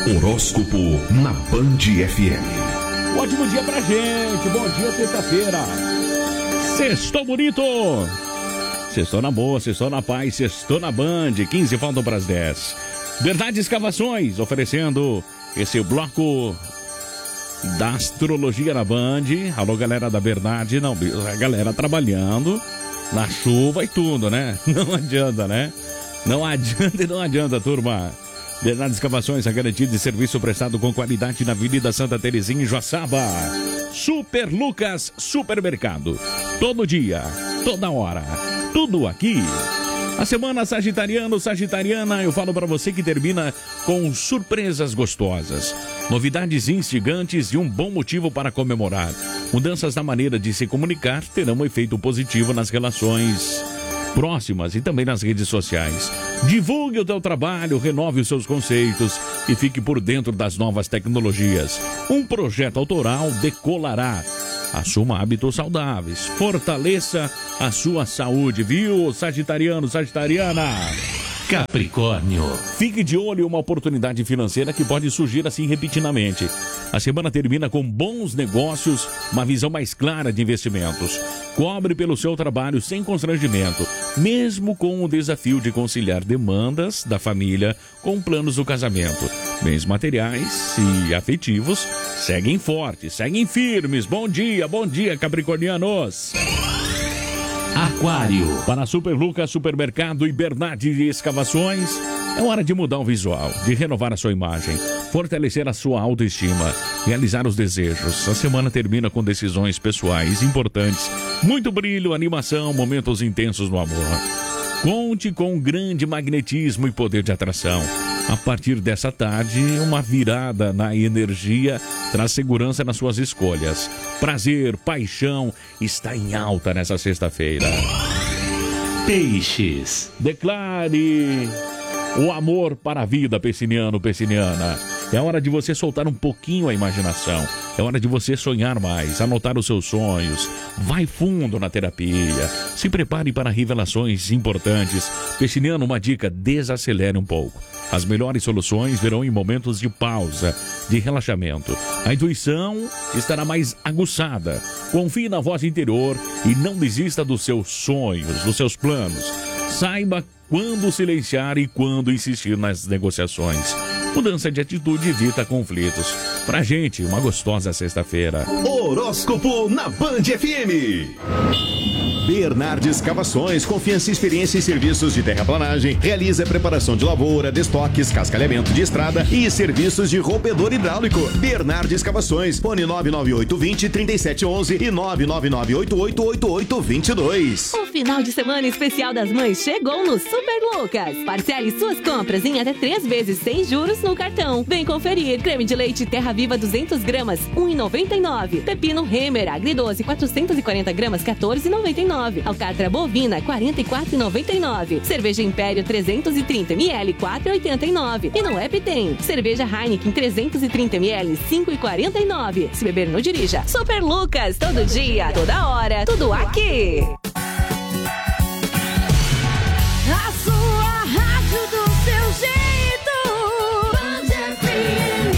Horóscopo na Band FM. Ótimo dia pra gente, bom dia, sexta-feira. Sextou bonito. Sextou na boa, sextou na paz, sextou na Band. 15 faltam pras 10. Verdade Escavações, oferecendo esse bloco da astrologia na Band. Alô, galera da Verdade, não, a galera trabalhando na chuva e tudo, né? Não adianta, né? Não adianta e não adianta, turma. Verdade Escavações, a garantia de serviço prestado com qualidade na Avenida Santa Terezinha, em Joaçaba. Super Lucas Supermercado. Todo dia, toda hora, tudo aqui. A semana Sagitariana, eu falo pra você que termina com surpresas gostosas, novidades instigantes e um bom motivo para comemorar. Mudanças na maneira de se comunicar terão um efeito positivo nas relações próximas e também nas redes sociais. Divulgue o teu trabalho, renove os seus conceitos e fique por dentro das novas tecnologias. Um projeto autoral decolará. Assuma hábitos saudáveis, fortaleça a sua saúde, viu, Sagitariano, Sagitariana? Capricórnio. Fique de olho em uma oportunidade financeira que pode surgir assim repentinamente. A semana termina com bons negócios, uma visão mais clara de investimentos. Cobre pelo seu trabalho sem constrangimento, mesmo com o desafio de conciliar demandas da família com planos do casamento. Bens materiais e afetivos seguem fortes, seguem firmes. Bom dia, capricornianos. Aquário. Para Super Lucas Supermercado e Bernardi Escavações, é hora de mudar o visual, de renovar a sua imagem, fortalecer a sua autoestima, realizar os desejos. A semana termina com decisões pessoais importantes, muito brilho, animação, momentos intensos no amor. Conte com um grande magnetismo e poder de atração. A partir dessa tarde, uma virada na energia traz segurança nas suas escolhas. Prazer, paixão está em alta nessa sexta-feira. Peixes. Declare o amor para a vida, peixiniano, peixiniana. É hora de você soltar um pouquinho a imaginação. É hora de você sonhar mais, anotar os seus sonhos. Vai fundo na terapia. Se prepare para revelações importantes. Peixiniano, uma dica: desacelere um pouco. As melhores soluções virão em momentos de pausa, de relaxamento. A intuição estará mais aguçada. Confie na voz interior e não desista dos seus sonhos, dos seus planos. Saiba quando silenciar e quando insistir nas negociações. Mudança de atitude evita conflitos. Pra gente, uma gostosa sexta-feira. Horóscopo na Band FM. Bernardi Escavações, confiança, experiência e serviços de terraplanagem. Realiza preparação de lavoura, destoques, cascalhamento de estrada e serviços de rompedor hidráulico. Bernardi Escavações, fone 99820-3711 e 999888822. O final de semana especial das mães chegou no Super Lucas. Parcele suas compras em até 3 vezes sem juros no cartão. Vem conferir. Creme de leite Terra Viva 200 gramas, R$ 1,99. Pepino Hemer Agridoce 440 gramas, R$ 14,99. Alcatra bovina, R$ 44,99. Cerveja Império 330 ml, R$ 4,89. E no app tem cerveja Heineken 330 ml, R$ 5,49. Se beber, não dirija. Super Lucas, todo dia, toda hora, tudo aqui. A sua rádio do seu jeito. Band FM.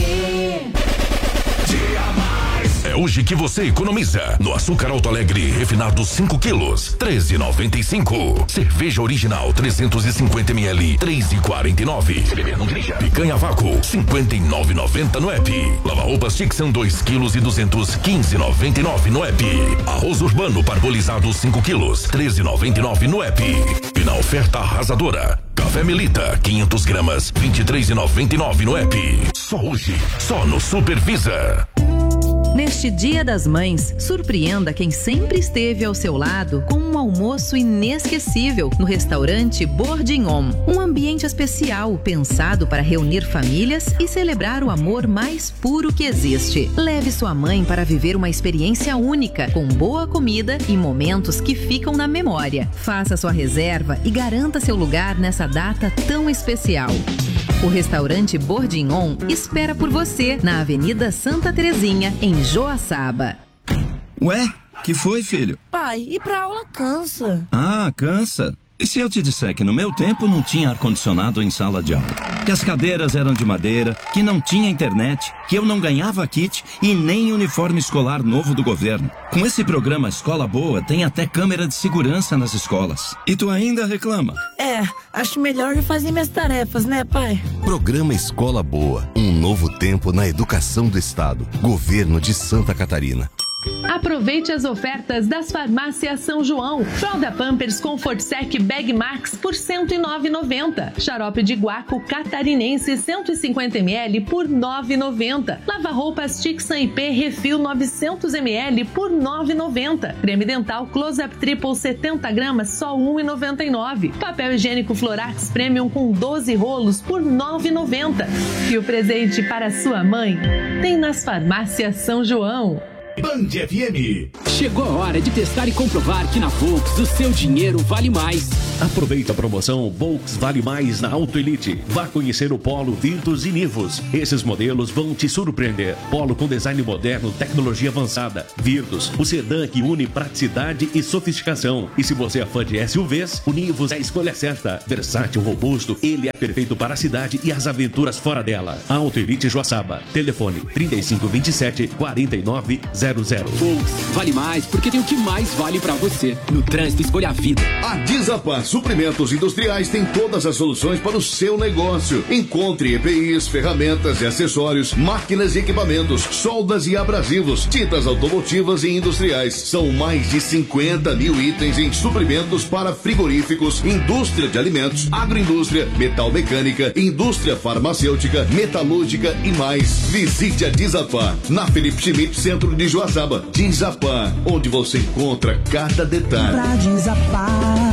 É hoje que você economiza. No açúcar Alto Alegre, refinado 5 quilos, R$ 13,95. Cerveja original 350 ml, R$ 3,49. Picanha vácuo, R$ 59,90 no app. Lava-roupas Tixan 2 quilos e 200, R$ 15,99 no app. Arroz urbano parbolizado 5 quilos, R$ 13,99 no app. E na oferta arrasadora, café Melita 500 gramas, R$ 23,99 no app. Só hoje, só no Supervisa. Neste Dia das Mães, surpreenda quem sempre esteve ao seu lado com um almoço inesquecível no restaurante Bourguignon. Um ambiente especial, pensado para reunir famílias e celebrar o amor mais puro que existe. Leve sua mãe para viver uma experiência única, com boa comida e momentos que ficam na memória. Faça sua reserva e garanta seu lugar nessa data tão especial. O restaurante Bourguignon espera por você na Avenida Santa Terezinha, em Joaçaba. Ué, que foi, filho? Pai, ir pra aula cansa. Ah, cansa. E se eu te disser que no meu tempo não tinha ar-condicionado em sala de aula? Que as cadeiras eram de madeira, que não tinha internet, que eu não ganhava kit e nem uniforme escolar novo do governo. Com esse programa Escola Boa, tem até câmera de segurança nas escolas. E tu ainda reclama? Acho melhor eu fazer minhas tarefas, né, pai? Programa Escola Boa, um novo tempo na educação do Estado. Governo de Santa Catarina. Aproveite as ofertas das farmácias São João. Fralda Pampers Comfort Sec Bag Max por R$ 109,90. Xarope de guaco catarinense 150 ml por R$ 9,90. Lava-roupas Tixan IP Refil 900 ml por R$ 9,90. Creme dental Close-Up Triple 70 gramas só R$ 1,99. Papel higiênico Florax Premium com 12 rolos por R$ 9,90. E o presente para sua mãe tem nas farmácias São João. Band FM. Chegou a hora de testar e comprovar que na Volks o seu dinheiro vale mais. Aproveita a promoção Volks Vale Mais na Auto Elite. Vá conhecer o Polo, Virtus e Nivus. Esses modelos vão te surpreender. Polo com design moderno, tecnologia avançada. Virtus, o sedã que une praticidade e sofisticação. E se você é fã de SUVs, o Nivus é a escolha certa. Versátil, robusto, ele é perfeito para a cidade e as aventuras fora dela. Auto Elite Joaçaba. Telefone 3527-4900. Volks vale mais porque tem o que mais vale pra você. No trânsito, escolha a vida. A Dizapar Suprimentos Industriais tem todas as soluções para o seu negócio. Encontre EPIs, ferramentas e acessórios, máquinas e equipamentos, soldas e abrasivos, tintas automotivas e industriais. São mais de 50 mil itens em suprimentos para frigoríficos, indústria de alimentos, agroindústria, metal mecânica, indústria farmacêutica, metalúrgica e mais. Visite a Dizapar na Felipe Schmidt, centro de Joaçaba. Dizapar, onde você encontra cada detalhe. Pra Dizapar.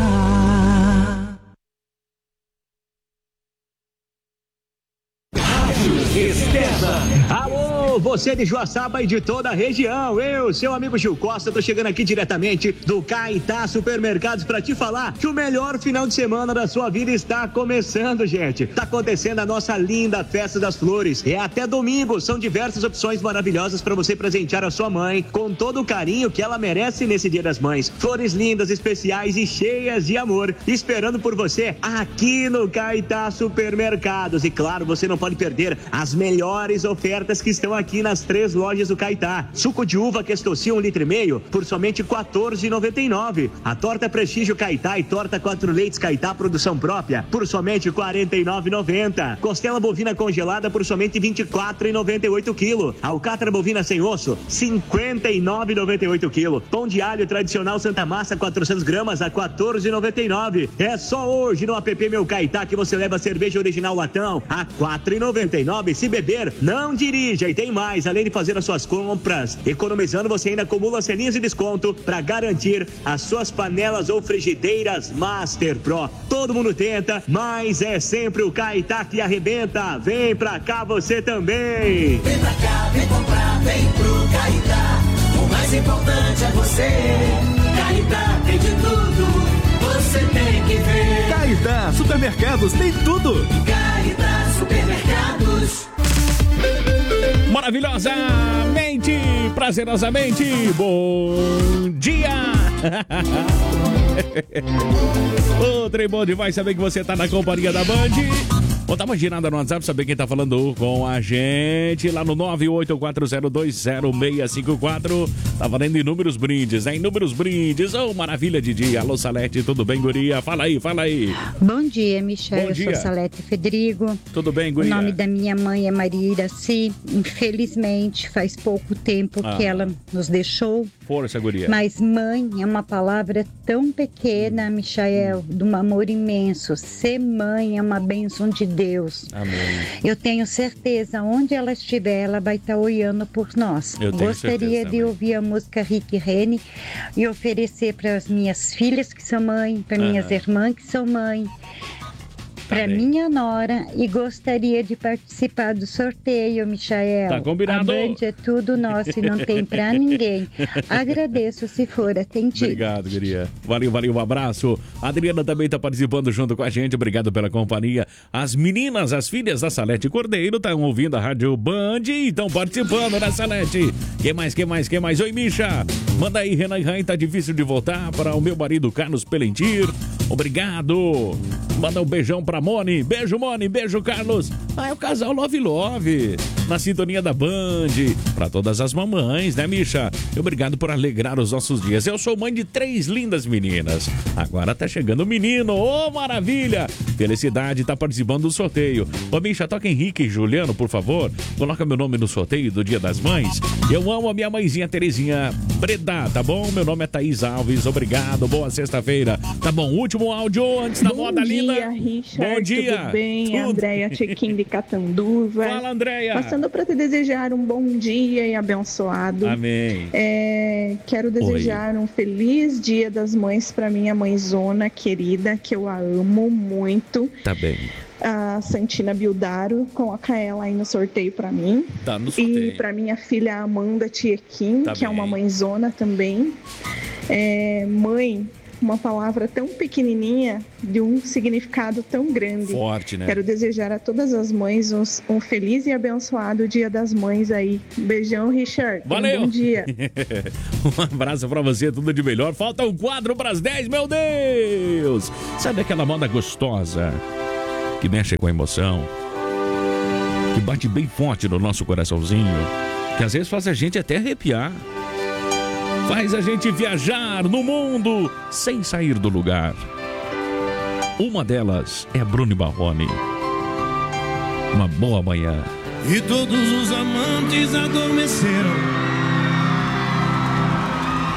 Alô, você de Joaçaba e de toda a região. Eu, seu amigo Gil Costa, tô chegando aqui diretamente do Caetá Supermercados pra te falar que o melhor final de semana da sua vida está começando, gente. Tá acontecendo a nossa linda Festa das Flores. É até domingo, são diversas opções maravilhosas pra você presentear a sua mãe com todo o carinho que ela merece nesse Dia das Mães. Flores lindas, especiais e cheias de amor, esperando por você aqui no Caetá Supermercados. E claro, você não pode perder as melhores ofertas que estão aqui nas 3 lojas do Caetá. Suco de uva Questocil 1,5 litro por somente R$ 14,99. A torta Prestígio Caetá e torta 4 leites Caetá produção própria por somente R$ 49,90. Costela bovina congelada por somente R$ 24,98 quilo. Alcatra bovina sem osso R$ 59,98 quilo. Pão de alho tradicional Santa Massa 400 gramas a R$ 14,99. É só hoje no app Meu Caetá que você leva cerveja original latão a R$ 4,99. Se beber, não dirija. E tem mais, além de fazer as suas compras economizando, você ainda acumula selinhos de desconto para garantir as suas panelas ou frigideiras Master Pro. Todo mundo tenta, mas é sempre o Caetá que arrebenta. Vem pra cá você também. Vem pra cá, vem comprar, vem pro Caetá. O mais importante é você. Caetá tem de tudo, você tem que ver. Caetá Supermercados tem tudo. Caetá Supermercados. Maravilhosamente, prazerosamente, bom dia! O trem bom demais saber que você tá na companhia da Band. Vou dar uma girada no WhatsApp, saber quem tá falando com a gente lá no 984020654. Tá valendo inúmeros brindes, né? Inúmeros brindes. Ô, maravilha de dia. Alô, Salete, tudo bem, guria? Fala aí, fala aí. Bom dia, Michel. Eu sou Salete Federico. Tudo bem, guria? O nome da minha mãe é Maria Iraci. Infelizmente, faz pouco tempo que ela nos deixou. Força, guria. Mas mãe é uma palavra tão pequena, Michael, de um amor imenso. Ser mãe é uma bênção de Deus. Amém. Eu tenho certeza, onde ela estiver, ela vai estar olhando por nós. Eu tenho Gostaria certeza, de ouvir a música Rick Rene e oferecer para as minhas filhas que são mãe, para minhas irmãs que são mãe, para minha nora, e gostaria de participar do sorteio, Michael. Tá combinado. A Band é tudo nosso e não tem pra ninguém. Agradeço se for atendido. Obrigado, guria. Valeu, valeu, um abraço. A Adriana também tá participando junto com a gente. Obrigado pela companhia. As meninas, as filhas da Salete Cordeiro estão ouvindo a Rádio Band e estão participando, né, Salete? Quem mais? Oi, Misha. Manda aí, Renan e Rain, tá difícil de voltar para o meu marido Carlos Pelentir. Obrigado. Manda um beijão pra Moni. Beijo, Moni. Beijo, Carlos. É o casal Love Love. Na sintonia da Band. Pra todas as mamães, né, Misha? Obrigado por alegrar os nossos dias. Eu sou mãe de 3 lindas meninas. Agora tá chegando o menino. Ô, maravilha. Felicidade tá participando do sorteio. Ô, Misha, toca Henrique e Juliano, por favor. Coloca meu nome no sorteio do Dia das Mães. Eu amo a minha mãezinha Terezinha Breda, tá bom? Meu nome é Thaís Alves. Obrigado. Boa sexta-feira. Tá bom, último áudio antes da moda linda. Bom dia, Richard. Bom dia. Tudo bem? Andréia Chequim de Catanduva. Fala, Andréia. Passando para te desejar um bom dia e abençoado. Amém. Quero desejar um feliz Dia das Mães para minha mãezona querida, que eu a amo muito. Tá bem. A Santina Bildaro, coloca ela aí no sorteio para mim. Tá no sorteio. E para minha filha Amanda Tiequim, que é uma mãezona também. Mãe, uma palavra tão pequenininha de um significado tão grande. Forte, né? Quero desejar a todas as mães um feliz e abençoado Dia das Mães aí. Beijão, Richard. Valeu. Bom dia. Um abraço pra você, tudo de melhor. Falta um quadro pras 10, meu Deus! Sabe aquela moda gostosa que mexe com a emoção, que bate bem forte no nosso coraçãozinho, que às vezes faz a gente até arrepiar, faz a gente viajar no mundo sem sair do lugar. Uma delas é a Bruni Marrone. Uma boa manhã. E todos os amantes adormeceram